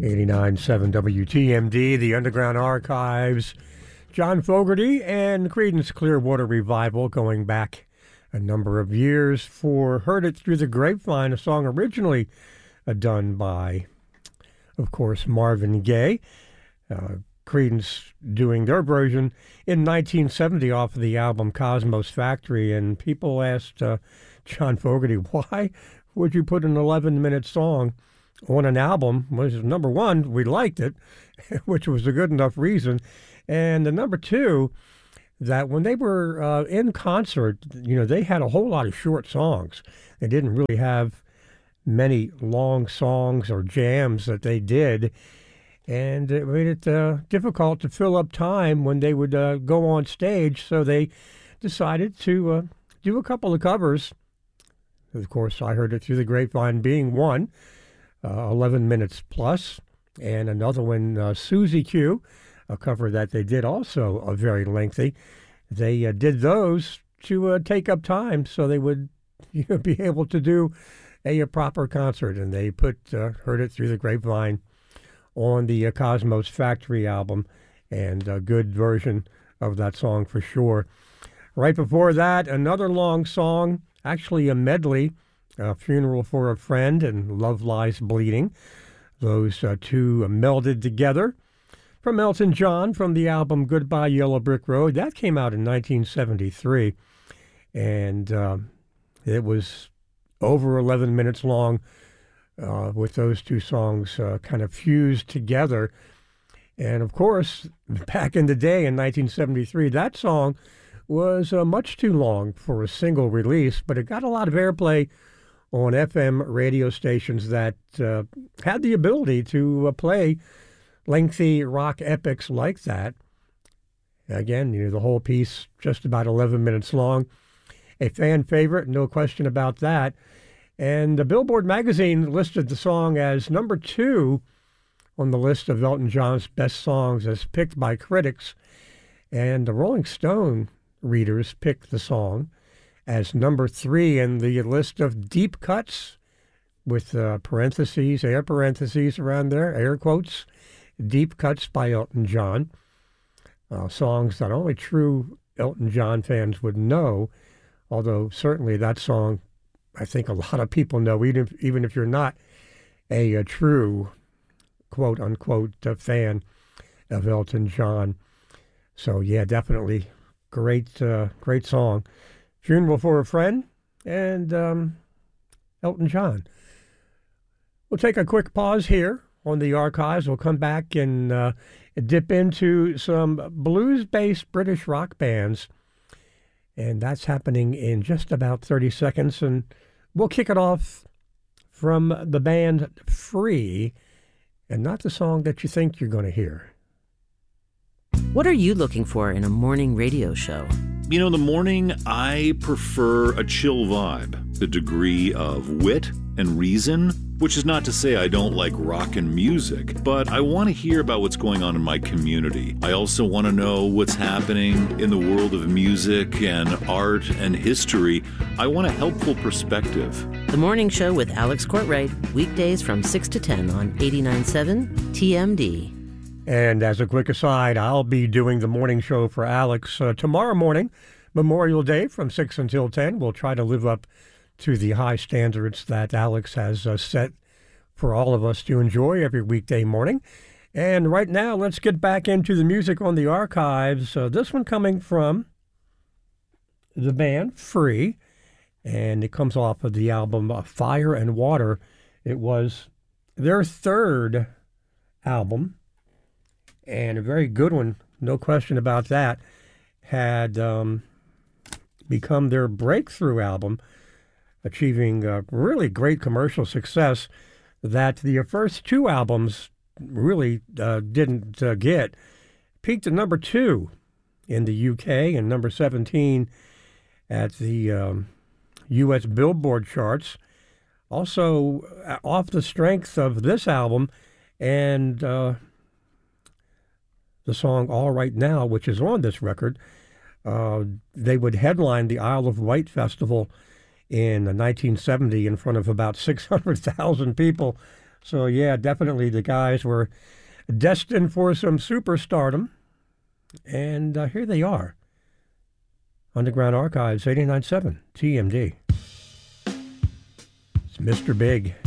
89.7 WTMD, the Underground Archives, John Fogerty and Creedence Clearwater Revival going back a number of years for Heard It Through the Grapevine, a song originally done by, of course, Marvin Gaye. Creedence doing their version in 1970 off of the album Cosmos Factory, and people asked John Fogerty, why would you put an 11-minute song on an album? Well, number one, we liked it, which was a good enough reason, and the number two, that when they were in concert, they had a whole lot of short songs. They didn't really have many long songs or jams that they did, and it made it difficult to fill up time when they would go on stage, so they decided to do a couple of covers. Of course, I Heard It Through the Grapevine being one, 11 minutes plus, and another one, Susie Q, a cover that they did also very lengthy. They did those to take up time so they would be able to do a proper concert, and they put Heard It Through the Grapevine on the Cosmos Factory album, and a good version of that song for sure. Right before that, another long song, actually a medley, Funeral for a Friend and Love Lies Bleeding. Those two melded together. From Elton John, from the album Goodbye Yellow Brick Road. That came out in 1973, and it was over 11 minutes long, with those two songs kind of fused together. And of course, back in the day in 1973, that song was much too long for a single release, but it got a lot of airplay on FM radio stations that had the ability to play lengthy rock epics like that. Again, the whole piece just about 11 minutes long. A fan favorite, no question about that. And the Billboard magazine listed the song as number 2 on the list of Elton John's best songs as picked by critics. And the Rolling Stone readers picked the song as number 3 in the list of deep cuts, with parentheses, air parentheses around there, air quotes, deep cuts by Elton John. Songs that only true Elton John fans would know, although certainly that song, I think a lot of people know, even if you're not a true quote-unquote fan of Elton John. So yeah, definitely great song. Funeral for a Friend and Elton John. We'll take a quick pause here on the archives. We'll come back and dip into some blues-based British rock bands, and that's happening in just about 30 seconds. And we'll kick it off from the band Free, and not the song that you think you're going to hear. What are you looking for in a morning radio show? In the morning, I prefer a chill vibe, a degree of wit and reason, which is not to say I don't like rock and music, but I want to hear about what's going on in my community. I also want to know what's happening in the world of music and art and history. I want a helpful perspective. The Morning Show with Alex Courtwright, weekdays from 6 to 10 on 89.7 TMD. And as a quick aside, I'll be doing the morning show for Alex tomorrow morning, Memorial Day, from 6 until 10. We'll try to live up to the high standards that Alex has set for all of us to enjoy every weekday morning. And right now, let's get back into the music on the archives. This one coming from the band Free, and it comes off of the album Fire and Water. It was their third album, and a very good one, no question about that. Had become their breakthrough album, achieving really great commercial success that the first two albums really didn't get. Peaked at number 2 in the UK and number 17 at the U.S. Billboard charts. Also, off the strength of this album and the song All Right Now, which is on this record, they would headline the Isle of Wight Festival in 1970 in front of about 600,000 people. So, yeah, definitely the guys were destined for some superstardom. And here they are. Underground Archives, 89.7 TMD. It's Mr. Big.